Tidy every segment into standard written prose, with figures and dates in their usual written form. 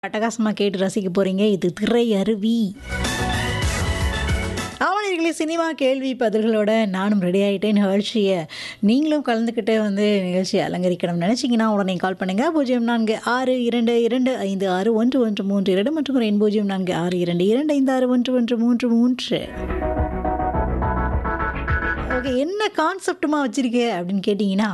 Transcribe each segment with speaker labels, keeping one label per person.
Speaker 1: அட்டகாசமா கேட்டு ரசிக்க போறீங்க. இது திரை அருவி. ஆவணர்களே சினிமா கேள்வி பதில்களோட நானும் ரெடி ஆகிட்டேன். நிகழ்ச்சியை நீங்களும் கலந்துக்கிட்டு நிகழ்ச்சியை அலங்கரிக்கணும்னு நினச்சிங்கன்னா உடனே கால் பண்ணுங்கள். 0462256113 மற்றும் 0462256133. ஓகே, என்ன கான்செப்டுமா வச்சுருக்க அப்படின்னு கேட்டிங்கன்னா,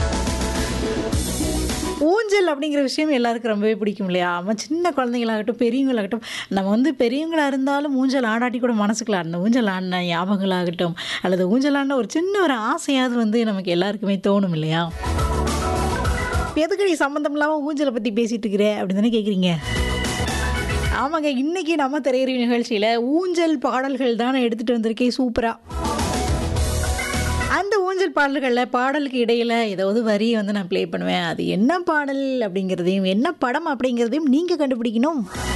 Speaker 1: ஊஞ்சல் அப்படிங்கிற விஷயம் எல்லாருக்கும் ரொம்பவே பிடிக்கும் இல்லையா? நம்ம சின்ன குழந்தைங்களாகட்டும், பெரியவங்களாகட்டும், நம்ம பெரியவங்களா இருந்தாலும் ஊஞ்சல் ஆடாட்டி கூட மனசுக்குள்ள அந்த ஊஞ்சல் ஆடின ஞாபகங்களாகட்டும், அல்லது ஊஞ்சல் ஆடின ஒரு சின்ன ஒரு ஆசையாவது நமக்கு எல்லாருக்குமே தோணும் இல்லையா? எதுக்கு நீ சம்மந்தம் இல்லாமல் ஊஞ்சலை பற்றி பேசிகிட்டு இருக்கிற அப்படின்னு தானே கேட்குறீங்க? ஆமாங்க, இன்றைக்கி நம்ம திரையறிவு நிகழ்ச்சியில் ஊஞ்சல் பாடல்கள் தானே எடுத்துகிட்டு வந்திருக்கேன். சூப்பராக அந்த ஊஞ்சல் பாடல்களில் பாடலுக்கு இடையில் ஏதாவது வரியை நான் ப்ளே பண்ணுவேன். அது என்ன பாடல் அப்படிங்கிறதையும் என்ன படம் அப்படிங்கிறதையும் நீங்கள் கண்டுபிடிக்கணும்.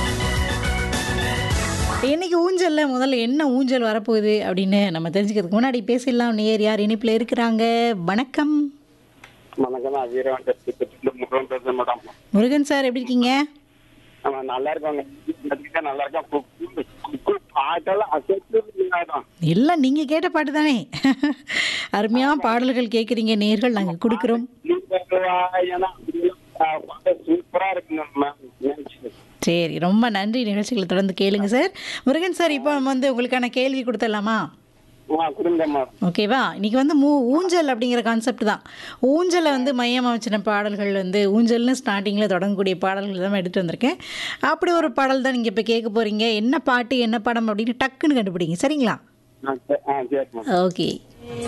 Speaker 1: இன்றைக்கி ஊஞ்சலில் முதல்ல என்ன ஊஞ்சல் வரப்போகுது அப்படின்னு நம்ம தெரிஞ்சுக்கிறதுக்கு முன்னாடி பேசிடலாம். நேர் யார் இணைப்பில் இருக்கிறாங்க? வணக்கம்.
Speaker 2: வணக்கம். மேடம்
Speaker 1: முருகன் சார், எப்படி இருக்கீங்க?
Speaker 2: நல்லா இருக்காங்க. நல்லா இருக்கா? பாட்டெல்லாம்
Speaker 1: எல்லாம் நீங்கள் கேட்ட பாட்டு தானே? அருமையாக பாடல்கள் கேட்குறீங்க நேர்கள், நாங்கள் கொடுக்குறோம்.
Speaker 2: சூப்பரா இருக்குங்க.
Speaker 1: சரி, ரொம்ப நன்றி. நிகழ்ச்சிகளை தொடர்ந்து கேளுங்க சார். முருகன் சார், இப்போ நம்ம உங்களுக்கான கேள்வி கொடுத்துடலாமா? ஓகேவா? இன்னைக்கு ஊஞ்சல் அப்படிங்கிற கான்செப்ட் தான். ஊஞ்சலை மையமாக வச்சின பாடல்கள் ஊஞ்சல்னு ஸ்டார்டிங்கில் தொடங்கக்கூடிய பாடல்கள் தான் எடுத்து வந்திருக்கேன். அப்படி ஒரு பாடல் தான் நீங்கள் இப்போ கேட்க போகிறீங்க. என்ன பாட்டு என்ன படம் அப்படின்னு டக்குன்னு கண்டுபிடிங்க. சரிங்களா?
Speaker 2: சரி.
Speaker 1: ஓகே.